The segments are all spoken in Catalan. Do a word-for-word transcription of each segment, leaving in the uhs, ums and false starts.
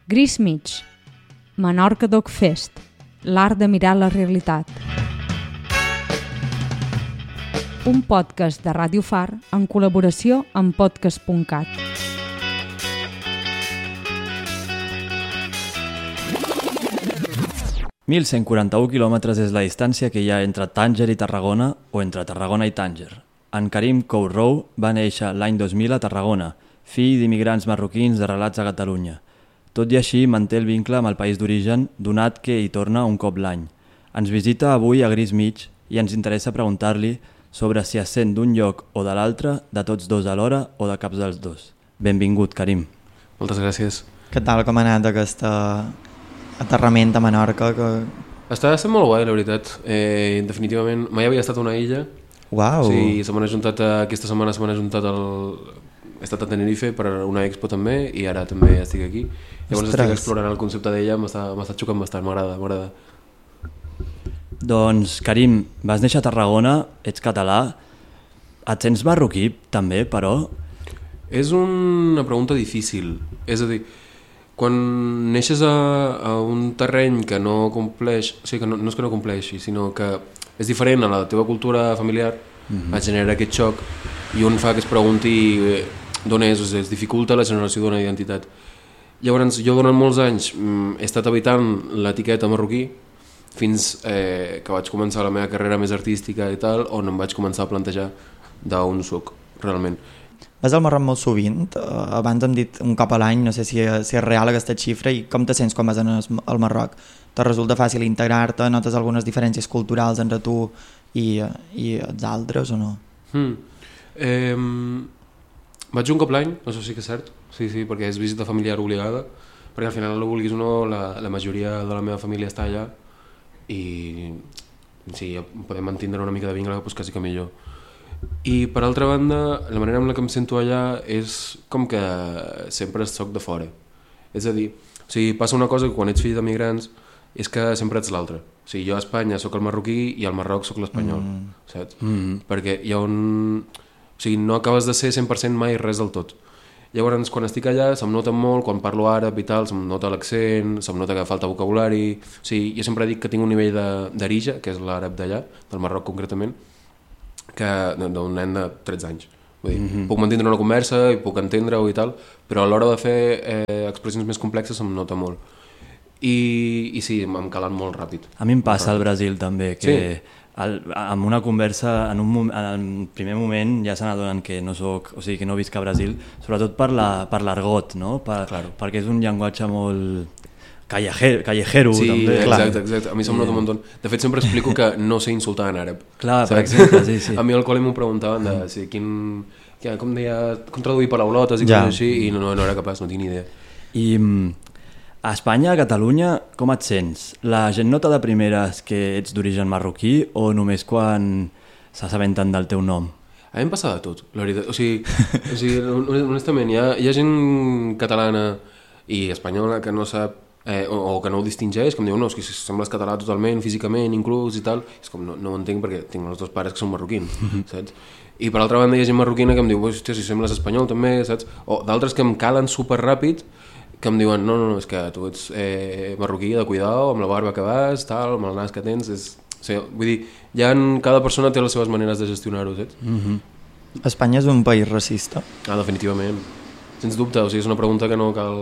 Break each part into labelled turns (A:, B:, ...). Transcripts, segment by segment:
A: Gris mig, Menorca Dog Fest, l'art de mirar la realitat. Un podcast de Ràdio Far en col·laboració amb podcast punt cat.
B: mil cent quaranta-un quilòmetres és la distància que hi ha entre Tànger i Tarragona o entre Tarragona i Tànger. En Karim Kourou va néixer l'any dos mil a Tarragona, fill d'immigrants marroquins arrelats a Catalunya. Tot i així manté el vincle amb el país d'origen, donat que hi torna un cop l'any. Ens visita avui a Gris mig i ens interessa preguntar-li sobre si es sent d'un lloc o de l'altre, de tots dos alhora o de caps dels dos. Benvingut, Karim.
C: Moltes gràcies.
D: Què tal, com ha anat aquesta aterrament a Menorca? Que...
C: Està sent molt guai, la veritat. Eh, definitivament, mai havia estat a una illa.
D: Uau!
C: Sí, se m'han ajuntat, aquesta setmana se m'han ajuntat el... He estat a Tenerife per una expo també i ara també estic aquí. Llavors Ostres. Estic explorant el concepte d'ella, m'està xocant bastant, m'agrada, m'agrada.
B: Doncs, Karim, vas néixer a Tarragona, ets català, et sents marroquí també, però?
C: És una pregunta difícil, és a dir, quan neixes a, a un terreny que no compleix, o sigui, que no, no és que no compleixi, sinó que és diferent a la teva cultura familiar, mm-hmm. et genera aquest xoc i un fa que es pregunti d'on és, o sigui, es dificulta la generació d'una identitat. Llavors, jo durant molts anys he estat habitant l'etiqueta marroquí fins eh, que vaig començar la meva carrera més artística i tal, on em vaig començar a plantejar d'on soc, realment.
D: Vas al Marroc molt sovint? Abans hem dit un cop a l'any, no sé si, si és real aquesta xifra, i com te sents quan vas al Marroc? Te resulta fàcil integrar-te? Notes algunes diferències culturals entre tu i, i els altres o no?
C: Hmm. Eh, vaig un cop l'any, això sí que és cert, sí, sí, perquè és visita familiar obligada, perquè al final, no vulguis o no, la, la majoria de la meva família està allà i sí, podem mantindre una mica de vincle, doncs quasi que millor. I per altra banda, la manera en la que em sento allà és com que sempre soc de fora. És a dir, o sigui, passa una cosa que quan ets fill d'emigrants és que sempre ets l'altre. O sigui, jo a Espanya sóc el marroquí i al Marroc sóc l'espanyol, mm. saps? Mm-hmm. Perquè hi ha un... O sigui, no acabes de ser cent per cent mai res del tot. Llavors, quan estic allà, se'm nota molt, quan parlo àrab i tal, se'm nota l'accent, se'm nota que falta vocabulari... O sigui, jo sempre dic que tinc un nivell d'arija, que és l'àrab d'allà, del Marroc concretament, que d'un nen de tretze anys. Vull dir, mm-hmm. puc mantindre una conversa i puc entendre-ho i tal, però a l'hora de fer eh, expressions més complexes se'm nota molt. I, i sí, m'hem calat molt ràpid.
B: A mi em passa al Brasil també, que sí. el, en una conversa, en un en primer moment ja se n'adonen que no soc, o sigui, que no visc a Brasil, sobretot per la, per l'argot, no? Per,
C: claro.
B: Perquè és un llenguatge molt callejero, callejero
C: sí,
B: també.
C: Sí, exacte, exacte. A mi se'm nota un munt. De fet, sempre explico que no sé insultar en àrab.
B: Clar, per exemple, sí, sí.
C: A mi al col·le m'ho preguntaven de sí, quin, com deia, com traduir paraulotes i ja. Coses així, i no, no, no era capaç, no tinc ni idea.
B: I a Espanya, a Catalunya, com et sents? La gent nota de primeres que ets d'origen marroquí o només quan s'assabenten del teu nom?
C: A mi em passa de tot, la veritat. O sigui, o sigui honestament, hi ha, hi ha gent catalana i espanyola que no sap eh, o, o que no ho distingeix, que em diuen no, és que sembles català totalment, físicament, inclús i tal. És com, no, no ho entenc perquè tinc els dos pares que són marroquins, saps? I per altra banda hi ha gent marroquina que em diu, hòstia, si sembles espanyol també, saps? O d'altres que em calen superràpid, que em diuen, no, no, no, és que tu ets eh, marroquí de cuidado, amb la barba que vas, tal, amb el nas que tens, és... O sigui, vull dir, ja en cada persona té les seves maneres de gestionar-ho, saps?
D: Mm-hmm. Espanya és un país racista?
C: Ah, definitivament. Sens dubte, o sigui, és una pregunta que no cal...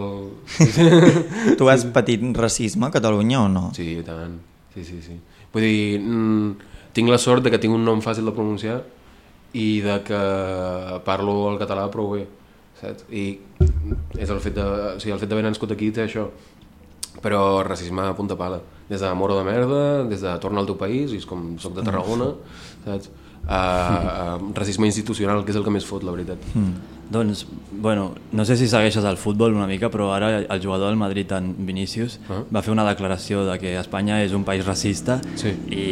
D: Tu has patit racisme a Catalunya o no?
C: Sí, i tant, sí, sí, sí. Vull dir, mm, tinc la sort de que tinc un nom fàcil de pronunciar i de que parlo el català prou bé. Saps? I és el fet de, o sigui, el fet d'haver nascut aquí té això, però racisme a punta pala, des de moro de merda, des de torna al teu país, i és com soc de Tarragona, saps? A, a racisme institucional, que és el que més fot, la veritat.
B: Mm. Doncs, bueno, no sé si segueixes el futbol una mica, però ara el jugador del Madrid, en Vinícius, uh-huh. va fer una declaració de que Espanya és un país racista
C: sí.
B: i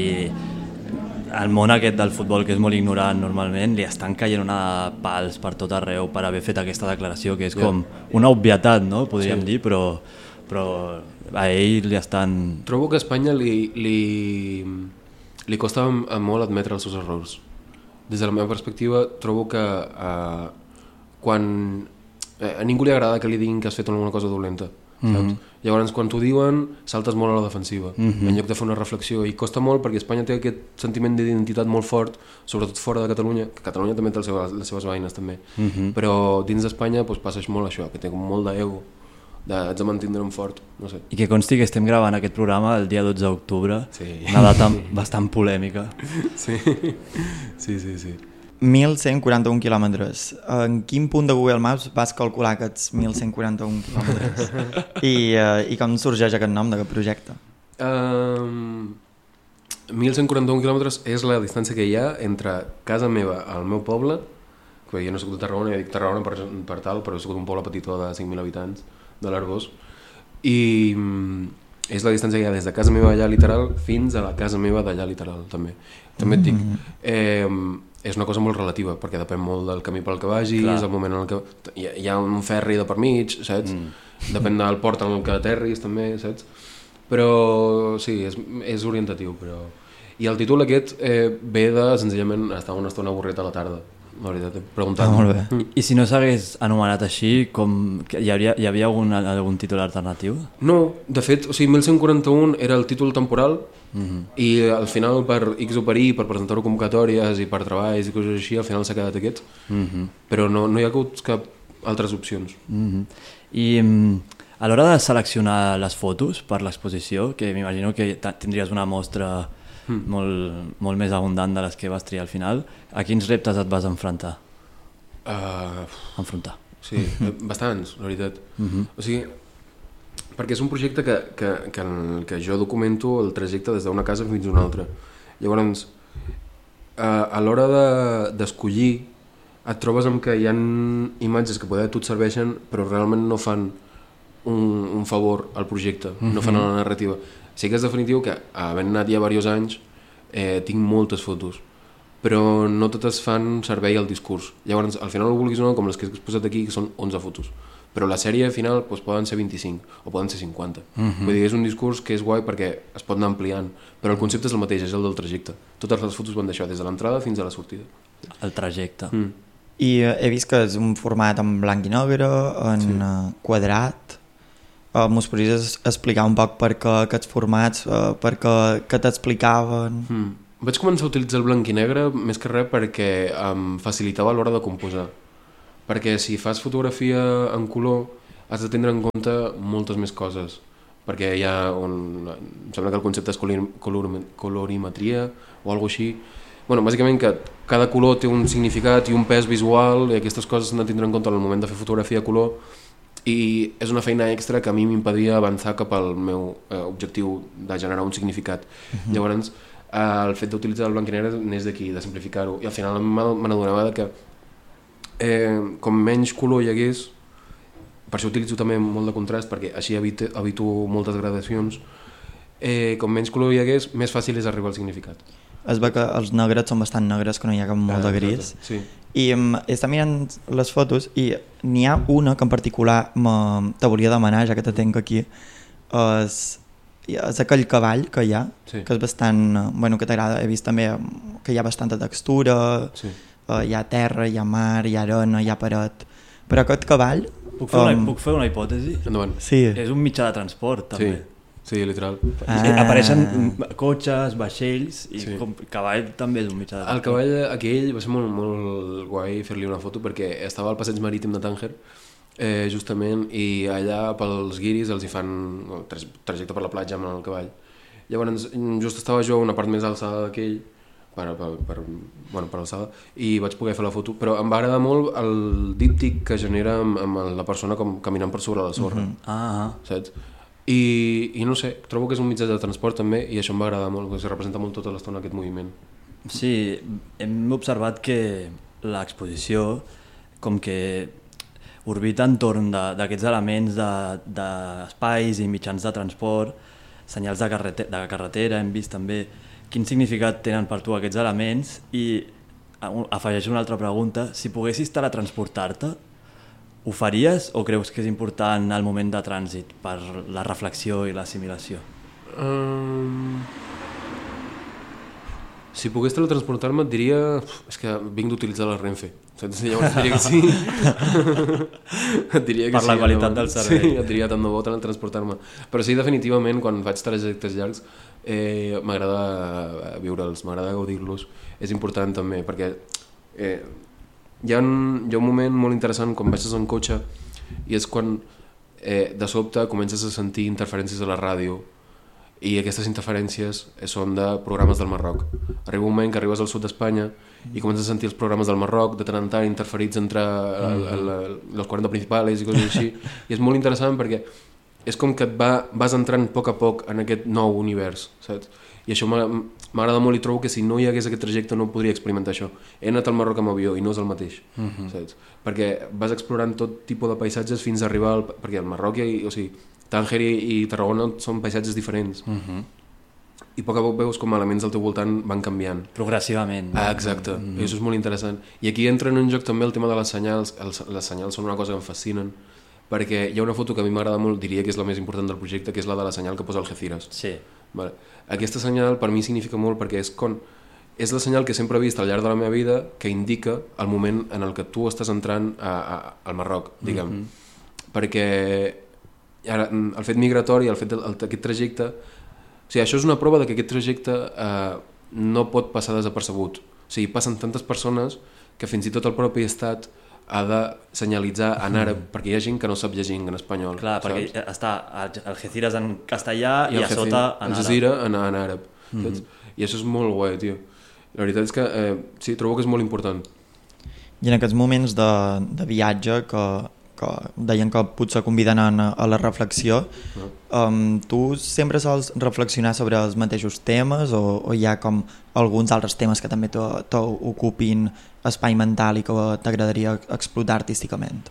B: el món aquest del futbol, que és molt ignorant normalment, li estan caient una pals per tot arreu per haver fet aquesta declaració, que és com una obvietat, no? Podríem sí. dir, però, però a ell li estan...
C: Trobo que a Espanya li, li, li costa molt admetre els seus errors. Des de la meva perspectiva, trobo que eh, quan... Eh, a ningú li agrada que li diguin que has fet alguna cosa dolenta. saps? Mm-hmm. Llavors, quan t'ho diuen, saltes molt a la defensiva, mm-hmm. en lloc de fer una reflexió, i costa molt perquè Espanya té aquest sentiment d'identitat molt fort, sobretot fora de Catalunya, que Catalunya també té les seves, les seves veïnes també, mm-hmm. però dins d'Espanya doncs, passa molt això, que té com molt d'ego, de, haig de mantindre'm fort, no sé.
B: I que consti que estem gravant aquest programa el dia dotze d'octubre,
C: sí.
B: Una data bastant polèmica.
C: Sí, sí, sí, sí.
D: mil cent quaranta-un quilòmetres. En quin punt de Google Maps vas calcular aquests mil cent quaranta-un quilòmetres? I, uh, I com sorgeix aquest nom d'aquest projecte?
C: Um, mil cent quaranta-un quilòmetres és la distància que hi ha entre casa meva al meu poble, que jo no soc de Tarragona, jo dic Tarragona per, per tal, però soc d'un poble petitó de cinc mil habitants, de l'Arboç, i um, és la distància que hi ha des de casa meva allà literal fins a la casa meva d'allà literal, també. També et dic, eh, és una cosa molt relativa, perquè depèn molt del camí pel que vagis, el moment en el que... Hi ha, hi ha un ferri de per mig, saps? Mm. Depèn del port en el que aterris, també, saps? Però sí, és, és orientatiu, però... I el títol aquest eh, ve de, senzillament, estar una estona avorrit a la tarda, la veritat, preguntant.
D: Ah, molt bé.
B: Mm. I si no s'hagués anomenat així, com... hi, hauria, hi havia algun, algun títol alternatiu?
C: No, de fet, o sigui, mil cent quaranta-un era el títol temporal, mm-hmm. i al final per X o per Y, per presentar-ho convocatòries i per treballs i coses així, al final s'ha quedat aquest, mm-hmm. però no, no hi ha hagut cap altres opcions.
B: Mm-hmm. I a l'hora de seleccionar les fotos per l'exposició, que m'imagino que tindries una mostra mm. molt, molt més abundant de les que vas triar al final, a quins reptes et vas enfrontar?
C: Uh,
B: enfrontar.
C: Sí, mm-hmm. bastants, la veritat. Mm-hmm. O sigui, perquè és un projecte que, que, que, que jo documento el trajecte des d'una casa fins a una altra. Llavors, a, a l'hora de, d'escollir, et trobes amb que hi ha imatges que poder a tu et serveixen, però realment no fan un, un favor al projecte, mm-hmm. no fan a la narrativa. Sí que és definitiu que, havent anat ja diversos anys, eh, tinc moltes fotos, però no totes fan servei al discurs. Llavors, al final ho vulguis o no, com les que he posat aquí, que són onze fotos. Però la sèrie final doncs, poden ser vint-i-cinc o poden ser cinquanta. Uh-huh. Vull dir, és un discurs que és guai perquè es pot anar ampliant, però el concepte és el mateix, és el del trajecte. Totes les fotos van d'això, des de l'entrada fins a la sortida.
B: El trajecte.
C: Mm.
D: I uh, he vist que és un format en blanc i negre, en sí. uh, quadrat. Uh, M'ho podries explicar un poc per què aquests formats, uh, per què, què t'explicaven?
C: Mm. Vaig començar a utilitzar el blanc i negre més que res perquè em facilitava a l'hora de composar. Perquè si fas fotografia en color has de tindre en compte moltes més coses, perquè hi ha un... em sembla que el concepte és color, color, colorimetria o alguna així. Bueno, bàsicament que cada color té un significat i un pes visual i aquestes coses s'han de tindre en compte en el moment de fer fotografia a color, i és una feina extra que a mi m'impedia avançar cap al meu eh, objectiu de generar un significat. Uh-huh. Llavors, eh, el fet d'utilitzar el blanc i negre n'és d'aquí, de simplificar-ho, i al final me n'adonava que Eh, com menys color hi hagués, per això utilitzo també molt de contrast perquè així evito, evito moltes gradacions, eh, com menys color hi hagués més fàcil és arribar al significat.
D: Es ve que els negres són bastant negres, que no hi ha cap molt ah, de gris,
C: sí.
D: I um, està mirant les fotos i n'hi ha una que en particular te volia demanar, ja que te tenc aquí, és, és aquell cavall que hi ha, sí. que és bastant, bueno, que t'agrada, he vist també que hi ha bastanta textura, sí. Uh, hi ha terra, hi ha mar, hi ha arena, hi ha paret, però aquest cavall...
B: Puc fer, una, um... puc fer una hipòtesi?
C: Endavant.
D: Sí.
B: És un mitjà de transport, també.
C: Sí, sí, literal.
B: Ah. Sí, apareixen cotxes, vaixells, i
C: sí.
B: com cavall també és un mitjà de transport.
C: El cavall aquell va ser molt, molt guai fer-li una foto perquè estava al passeig marítim de Tànger, eh, justament, i allà pels guiris els hi fan el trajecte per la platja amb el cavall. Llavors, just estava jo a una part més alçada d'aquell, Per, per, per, bueno, per alçada, i vaig poder fer la foto, però em va agradar molt el díptic que genera amb, amb la persona com caminant per sobre la sorra,
B: uh-huh. ah,
C: saps? I, i no sé, trobo que és un mitjà de transport també, i això em va agradar molt, perquè es representa molt tota l'estona aquest moviment.
B: Sí, hem observat que l'exposició com que orbita entorn d'aquests elements d'espais de, i mitjans de transport, senyals de, carrete, de carretera, hem vist també quin significat tenen per tu aquests elements, i afegeixo una altra pregunta, si poguessis teletransportar-te, ho faries o creus que és important el moment de trànsit per la reflexió i l'assimilació?
C: Um... Si pogués teletransportar-me et diria és que vinc d'utilitzar la Renfe, Llavors et diria que sí. et diria que
B: per
C: sí,
B: la qualitat
C: no?
B: del servei.
C: Sí, et diria tant de bo tant en transportar-me. Però sí, definitivament, quan faig trajectes llargs, eh, m'agrada viure'ls, m'agrada gaudir-los. És important també, perquè eh, hi, ha un, hi ha un moment molt interessant quan baixes en cotxe i és quan eh, de sobte comences a sentir interferències a la ràdio i aquestes interferències són de programes del Marroc. Arriba un moment que arribes al sud d'Espanya i comences a sentir els programes del Marroc de tant en tant interferits entre els quaranta principals i coses així, i és molt interessant perquè és com que et va, vas entrant a poc a poc en aquest nou univers, saps? I això m'agrada molt i trobo que si no hi hagués aquest trajecte no podria experimentar això. He anat al Marroc amb avió i no és el mateix, uh-huh. saps? Perquè vas explorant tot tipus de paisatges fins a arribar al... perquè el Marroc, i, o sigui, Tànger i, i Tarragona són paisatges diferents. Uh-huh. I a poc a poc veus com elements al teu voltant van canviant.
B: Progressivament.
C: Ah, exacte, uh-huh. I això és molt interessant. I aquí entra en un joc també el tema de les senyals. Els, les senyals són una cosa que em fascinen, perquè hi ha una foto que a mi m'agrada molt, diria que és la més important del projecte, que és la de la senyal que posa Algeciras. Sí. Vale. Aquesta senyal per mi significa molt perquè és con... és la senyal que sempre he vist al llarg de la meva vida que indica el moment en el que tu estàs entrant a, a, al Marroc, diguem. Uh-huh. Perquè ara, el fet migratori, el fet d'aquest trajecte, o sigui, això és una prova de que aquest trajecte eh, no pot passar desapercebut. O sigui, passen tantes persones que fins i tot el propi estat ha de senyalitzar en àrab, mm. perquè hi ha gent que no sap llegir en espanyol.
B: Clar, saps? Perquè està Algeciras en castellà i, i a sota en àrab.
C: Algeciras en, en àrab. Mm-hmm. I això és molt guai, tio. La veritat és que eh, sí, trobo que és molt important.
D: I en aquests moments de, de viatge que, que deien que potser conviden a, a la reflexió, no. um, tu sempre sols reflexionar sobre els mateixos temes o, o hi ha com alguns altres temes que també t'ocupin espai mental i que t'agradaria explotar artísticament?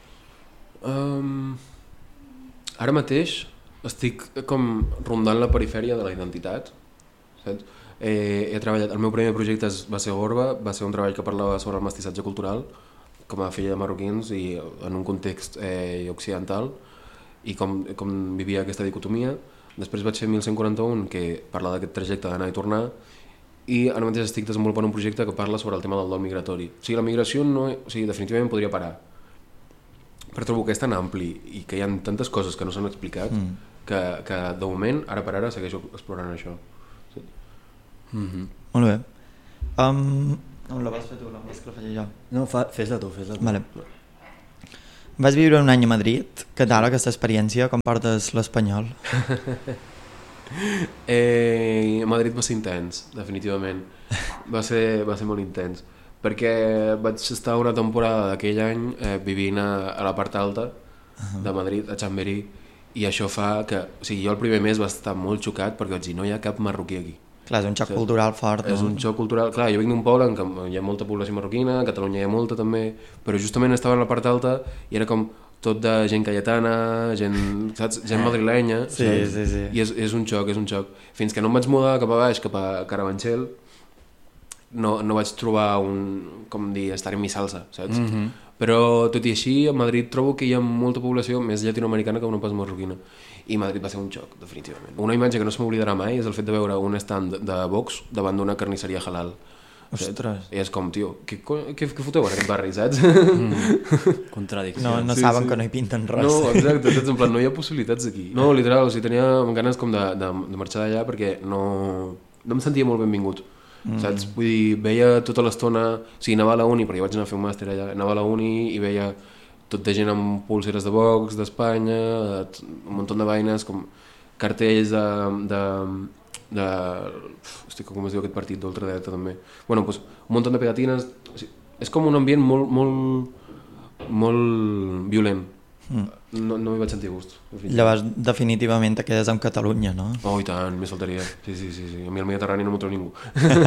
C: Um, ara mateix estic com rondant la perifèria de la identitat, saps? Eh, he treballat, el meu primer projecte va ser Gorba, va ser un treball que parlava sobre el mestissatge cultural com a filla de marroquins i en un context eh, occidental i com, com vivia aquesta dicotomia. Després vaig fer mil cent quaranta-un, que parla d'aquest trajecte d'anar i tornar, i ara mateix estic desenvolupant un projecte que parla sobre el tema del dol migratori. O sigui, la migració no, o sigui, definitivament podria parar, però trobo que és tan ampli i que hi ha tantes coses que no s'han explicat mm. que, que de moment, ara per ara, segueixo explorant això. Sí.
D: Mm-hmm. Molt bé. Um, no, la vas fer tu, la vas que la faig jo.
B: No, fa, fes-la tu, fes-la tu.
D: Vale. Vas viure un any a Madrid. Què tal aquesta experiència? Com portes l'espanyol?
C: eh, a Madrid va ser intens, definitivament. Va ser, va ser molt intens. Perquè vaig estar una temporada d'aquell any eh, vivint a, a la part alta uh-huh. de Madrid, a Chamberí, i això fa que... O sigui, jo el primer mes va estar molt xocat perquè vaig dir, no hi ha cap marroquí aquí.
D: Clar, és un xoc o sigui, cultural fort, no?
C: És un xoc cultural... Clar, jo vinc d'un poble en què hi ha molta població marroquina, a Catalunya hi ha molta també, però justament estava en la part alta i era com tot de gent cayetana, gent, saps? Gent madrilenya,
D: sí,
C: saps?
D: Sí, sí.
C: I és, és un xoc, és un xoc. Fins que no em vaig mudar cap a baix, cap a Carabanchel, no, no vaig trobar un... com dir, estar en mi salsa, saps? Mm-hmm. Però tot i així, a Madrid trobo que hi ha molta població més llatinoamericana que no pas marroquina. I Madrid va ser un xoc, definitivament. Una imatge que no se m'oblidarà mai és el fet de veure un stand de Vox davant d'una carnisseria halal.
D: Ostres.
C: I és com, tio, què, què, què foteu en aquest barri, saps?
B: Mm. Contradicció.
D: No, no sí, saben sí. que no hi pinten res.
C: No, exacte, saps? En plan, no hi ha possibilitats aquí. No, literal, o sigui, tenia ganes com de, de, de marxar d'allà perquè no, no em sentia molt benvingut. Mm. Saps? Vull dir, veia tota l'estona... O sigui, anava a la uni, perquè vaig anar a fer un màster allà, anava a la uni i veia tot de gent amb pulseres de Vox, d'Espanya, un munt de vaines, com cartells de... de, de hosti, com es diu aquest partit d'ultradreta també? Bueno, doncs, un munt de pegatines... O sigui, és com un ambient molt, molt, molt violent. Mm. No, no m'hi vaig sentir a gust.
D: Llavors, definitivament te quedes amb Catalunya, no?
C: Oh, i tant, més faltaria. Sí, sí, sí, sí. A mi el Mediterrani no m'ho treu ningú.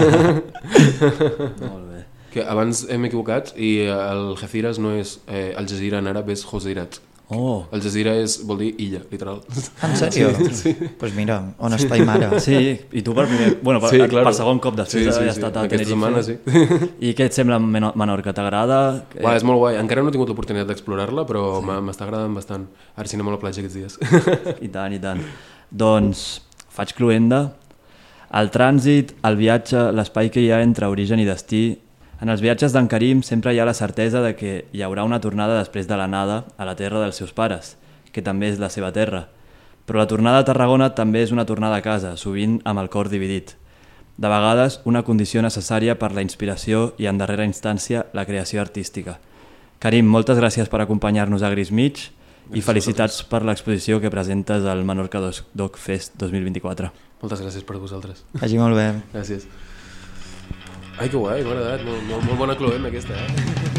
B: Molt bé.
C: Que abans hem equivocat i el Algeciras no és eh, Al Jazeera en àrab, és Joseirat.
B: Oh.
C: Al Jazeera és, vol dir illa, literal.
D: En sèrio? Sí, sí. Pues mira, on està i mare.
B: Sí, i tu per primer... Bueno, per,
C: sí, claro.
B: per segon cop després
C: sí, sí,
B: d'haver
C: sí,
B: estat
C: sí.
B: a Tenerife.
C: Setmana, sí.
B: I què et sembla Menorca? T'agrada?
C: Uà, és molt guai. Encara no he tingut l'oportunitat d'explorar-la, però sí. m'està agradant bastant. Ara sí anem a la platja aquests dies.
B: I tant, i tant. Doncs faig cluenda. El trànsit, el viatge, l'espai que hi ha entre origen i destí, En els viatges d'en Karim sempre hi ha la certesa de que hi haurà una tornada després de l'anada a la terra dels seus pares, que també és la seva terra. Però la tornada a Tarragona també és una tornada a casa, sovint amb el cor dividit. De vegades, una condició necessària per la inspiració i, en darrera instància, la creació artística. Karim, moltes gràcies per acompanyar-nos a Gris Mig i felicitats per l'exposició que presentes al Menorca Doc Fest dos mil vint-i-quatre.
C: Moltes gràcies per vosaltres.
D: Vagi molt bé.
C: Gràcies. Ai, que guai, m'ha agradat. Molt, molt, molt bona cloem aquesta, eh?